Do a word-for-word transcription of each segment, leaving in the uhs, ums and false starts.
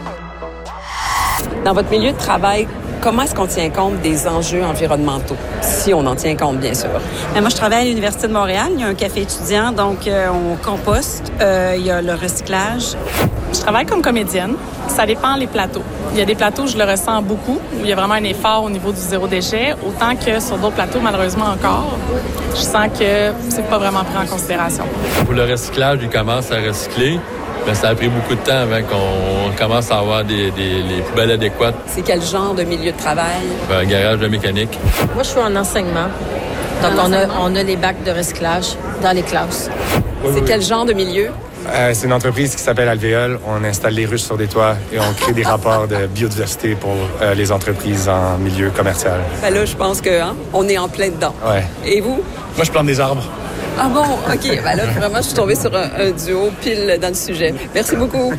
Dans votre milieu de travail, comment est-ce qu'on tient compte des enjeux environnementaux? Si on en tient compte, bien sûr. Moi, je travaille à l'Université de Montréal. Il y a un café étudiant, donc euh, on composte. Euh, il y a le recyclage. Je travaille comme comédienne. Ça dépend les plateaux. Il y a des plateaux où je le ressens beaucoup, où il y a vraiment un effort au niveau du zéro déchet, autant que sur d'autres plateaux, malheureusement encore, je sens que c'est pas vraiment pris en considération. Pour le recyclage, ils commencent à recycler. Mais ça a pris beaucoup de temps avant qu'on commence à avoir des, des les poubelles adéquates. C'est quel genre de milieu de travail? Un garage de mécanique. Moi, je suis en enseignement. Donc, on a, on a les bacs de recyclage dans les classes. Oui, c'est oui. Quel genre de milieu? Euh, c'est une entreprise qui s'appelle Alvéole. On installe les ruches sur des toits et on crée des rapports de biodiversité pour euh, les entreprises en milieu commercial. Ben là, je pense que hein, on est en plein dedans. Ouais. Et vous? Moi, je plante des arbres. Ah bon? OK. Ben là, vraiment, je suis tombée sur un, un duo pile dans le sujet. Merci beaucoup.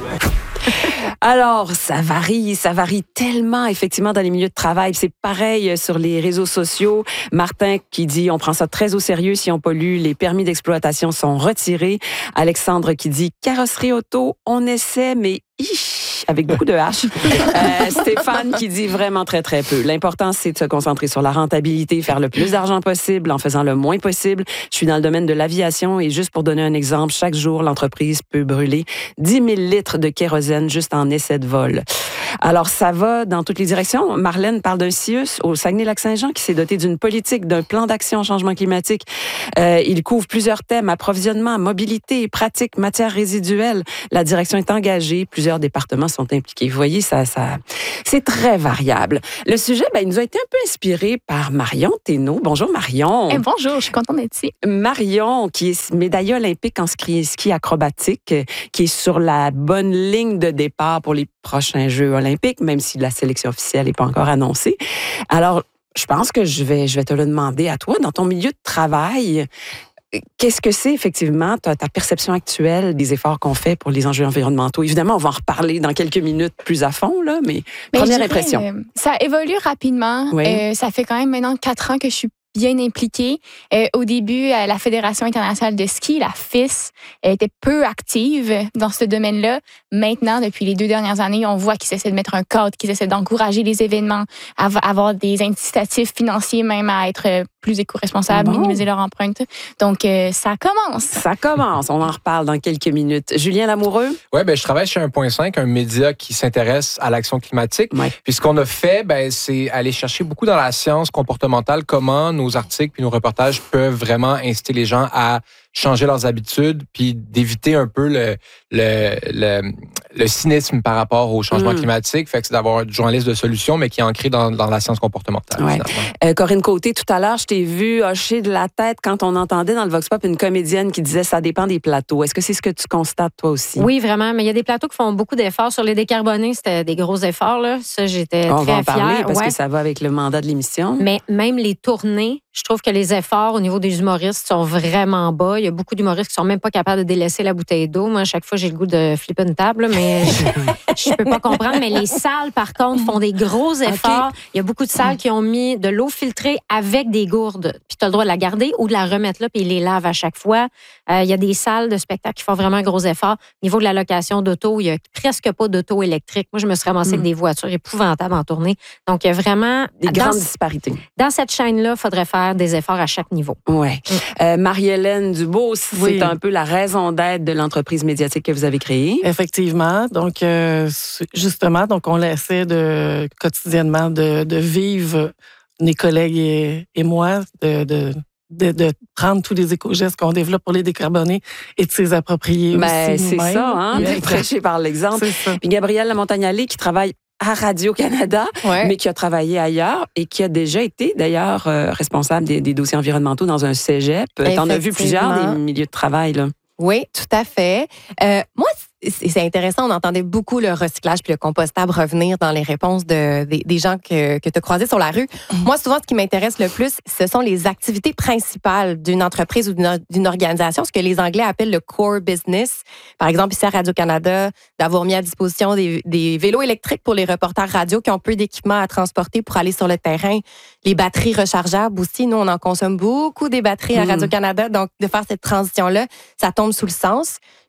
Alors, ça varie, ça varie tellement, effectivement, dans les milieux de travail. C'est pareil sur les réseaux sociaux. Martin qui dit, on prend ça très au sérieux si on pollue, les permis d'exploitation sont retirés. Alexandre qui dit, carrosserie auto, on essaie, mais ich, avec beaucoup de H. Euh, Stéphane qui dit vraiment très, très peu. L'important, c'est de se concentrer sur la rentabilité, faire le plus d'argent possible en faisant le moins possible. Je suis dans le domaine de l'aviation et juste pour donner un exemple, chaque jour, l'entreprise peut brûler dix mille litres de kérosène juste en essai de vol. Alors, ça va dans toutes les directions. Marlène parle d'un C I U S au Saguenay-Lac-Saint-Jean qui s'est doté d'une politique, d'un plan d'action au changement climatique. Euh, il couvre plusieurs thèmes, approvisionnement, mobilité, pratique, matières résiduelles. La direction est engagée, plusieurs départements sont impliqués. Vous voyez, ça, ça, c'est très variable. Le sujet, ben, il nous a été un peu inspiré par Marion Thénault. Bonjour Marion. Eh, bonjour, je suis contente d'être ici. Marion, qui est médaillée olympique en ski, ski acrobatique, qui est sur la bonne ligne de départ pour les prochains Jeux olympiques, même si la sélection officielle n'est pas encore annoncée. Alors, je pense que je vais, je vais te le demander à toi. Dans ton milieu de travail, qu'est-ce que c'est effectivement ta, ta perception actuelle des efforts qu'on fait pour les enjeux environnementaux? Évidemment, on va en reparler dans quelques minutes plus à fond, là, mais, mais première dirais, impression. Euh, ça évolue rapidement. Oui. Euh, ça fait quand même maintenant quatre ans que je suis bien impliquée. Euh, au début, euh, la Fédération internationale de ski, la F I S, elle était peu active dans ce domaine-là. Maintenant, depuis les deux dernières années, on voit qu'ils essaient de mettre un cadre, qu'ils essaient d'encourager les événements, à avoir des incitatifs financiers même à être plus éco-responsables, bon. minimiser leur empreinte. Donc, euh, ça commence. Ça commence. On en reparle dans quelques minutes. Julien Lamoureux? Oui, ben, je travaille chez un point cinq, un média qui s'intéresse à l'action climatique. Ouais. Puis ce qu'on a fait, ben, c'est aller chercher beaucoup dans la science comportementale comment nos articles puis nos reportages peuvent vraiment inciter les gens à changer leurs habitudes puis d'éviter un peu le, le, le, le cynisme par rapport au changement mmh. climatique. Fait que c'est d'avoir un journaliste de solutions, mais qui est ancré dans, dans la science comportementale. Ouais. Euh, Corinne Côté, tout à l'heure, je t'ai vu hocher de la tête quand on entendait dans le Vox Pop une comédienne qui disait « ça dépend des plateaux ». Est-ce que c'est ce que tu constates toi aussi? Oui, vraiment. Mais il y a des plateaux qui font beaucoup d'efforts. Sur les décarbonés, c'était des gros efforts. Là. Ça, j'étais on très va en fière. parler parce ouais. que ça va avec le mandat de l'émission. Mais même les tournées, je trouve que les efforts au niveau des humoristes sont vraiment bas. Il y a beaucoup d'humoristes qui sont même pas capables de délaisser la bouteille d'eau. Moi, à chaque fois, j'ai le goût de flipper une table, mais je, je peux pas comprendre. Mais les salles, par contre, font des gros efforts. Okay. Il y a beaucoup de salles qui ont mis de l'eau filtrée avec des gourdes. Puis tu as le droit de la garder ou de la remettre là, puis ils les lavent à chaque fois. Euh, il y a des salles de spectacle qui font vraiment un gros effort. Au niveau de la location d'auto, il y a presque pas d'auto électrique. Moi, je me suis ramassée mm. avec des voitures épouvantables en tournée. Donc, il y a vraiment... Des dans, grandes disparités. Dans cette chaîne-là, il faudrait faire des efforts à chaque niveau. Oui. Mm. Euh, Marie-Hélène Dubois, c'est oui. un peu la raison d'être de l'entreprise médiatique que vous avez créée. Effectivement. Donc, euh, justement, donc on essaie de, quotidiennement de, de vivre, mes collègues et, et moi, de... de De, de prendre tous les éco-gestes qu'on développe pour les décarboner et de s'y approprier ben, aussi c'est nous-mêmes. Ça, hein, de prêcher par l'exemple. Puis Gabrielle Lamontagne-Allais qui travaille à Radio-Canada, ouais. mais qui a travaillé ailleurs et qui a déjà été, d'ailleurs, euh, responsable des, des dossiers environnementaux dans un cégep. T'en as vu plusieurs des milieux de travail, là. Oui, tout à fait. Euh, moi, c'est intéressant, on entendait beaucoup le recyclage puis le compostable revenir dans les réponses de, des, des gens que, que tu as croisés sur la rue. Mm-hmm. Moi, souvent, ce qui m'intéresse le plus, ce sont les activités principales d'une entreprise ou d'une, d'une organisation, ce que les Anglais appellent le core business. Par exemple, ici à Radio-Canada, d'avoir mis à disposition des, des vélos électriques pour les reporters radio qui ont peu d'équipement à transporter pour aller sur le terrain. Les batteries rechargeables aussi, nous, on en consomme beaucoup des batteries à Radio-Canada. Donc, de faire cette transition-là, ça tombe sous le sens.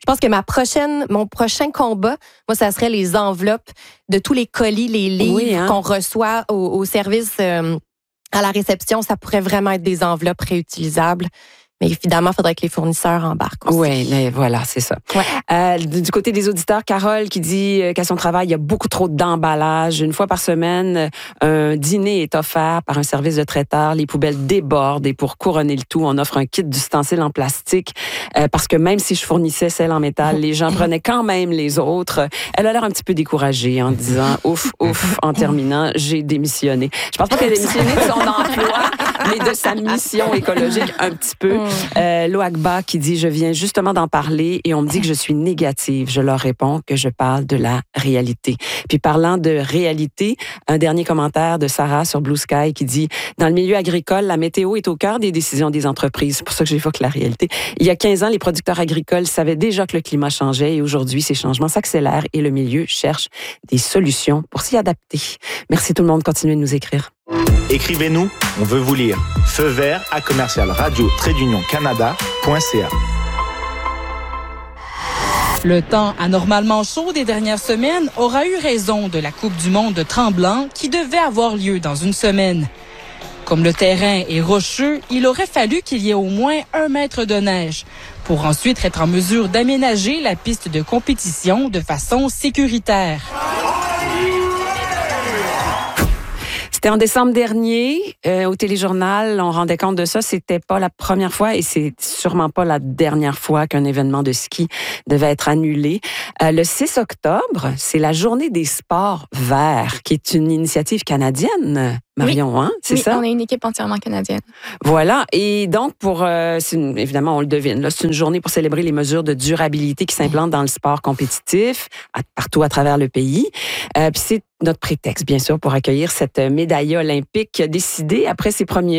Je pense que ma prochaine, mon prochain combat, moi, ça serait les enveloppes de tous les colis, les livres oui, hein? qu'on reçoit au, au service euh, à la réception. Ça pourrait vraiment être des enveloppes réutilisables. Mais évidemment, il faudrait que les fournisseurs embarquent aussi. Oui, mais voilà, c'est ça. Ouais. Euh, du côté des auditeurs, Carole qui dit qu'à son travail, il y a beaucoup trop d'emballage. Une fois par semaine, un dîner est offert par un service de traiteur. Les poubelles débordent et pour couronner le tout, on offre un kit d'ustensiles en plastique euh, parce que même si je fournissais celles en métal, les gens prenaient quand même les autres. Elle a l'air un petit peu découragée en disant « Ouf, ouf », en terminant, j'ai démissionné. Je pense pas qu'elle a démissionné de son emploi, mais de sa mission écologique un petit peu. Euh, Loagba qui dit « Je viens justement d'en parler et on me dit que je suis négative. Je leur réponds que je parle de la réalité. » Puis parlant de réalité, un dernier commentaire de Sarah sur Blue Sky qui dit « Dans le milieu agricole, la météo est au cœur des décisions des entreprises. » C'est pour ça que j'évoque la réalité. Il y a quinze ans, les producteurs agricoles savaient déjà que le climat changeait et aujourd'hui, ces changements s'accélèrent et le milieu cherche des solutions pour s'y adapter. Merci tout le monde. Continuez de nous écrire. Écrivez-nous, on veut vous lire. Feu vert à commercial radio trait d'union canada point c a. Le temps anormalement chaud des dernières semaines aura eu raison de la Coupe du monde de Tremblant qui devait avoir lieu dans une semaine. Comme le terrain est rocheux, il aurait fallu qu'il y ait au moins un mètre de neige pour ensuite être en mesure d'aménager la piste de compétition de façon sécuritaire. C'était en décembre dernier, euh, au téléjournal, on rendait compte de ça. C'était pas la première fois et c'est sûrement pas la dernière fois qu'un événement de ski devait être annulé. Euh, le six octobre, c'est la journée des sports verts, qui est une initiative canadienne. Marion, oui. hein? C'est oui, ça? On est une équipe entièrement canadienne. Voilà. Et donc, pour, euh, c'est une, évidemment, on le devine, là, c'est une journée pour célébrer les mesures de durabilité qui s'implantent dans le sport compétitif, à, partout à travers le pays. Euh, puis c'est notre prétexte, bien sûr, pour accueillir cette médaille olympique décidée après ses premiers